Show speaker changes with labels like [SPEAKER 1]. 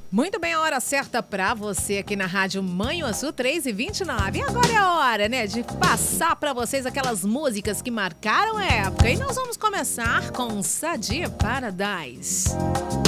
[SPEAKER 1] Muito bem, a hora certa pra você aqui na Rádio Manhuaçu 3h29. E agora é a hora, né, de passar pra vocês aquelas músicas que marcaram a época. E nós vamos começar com Sadia Paradise.